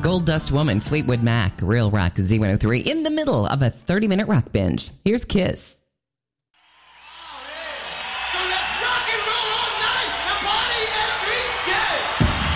Gold Dust Woman, Fleetwood Mac, Real Rock Z103, in the middle of a 30-minute rock binge. Here's Kiss.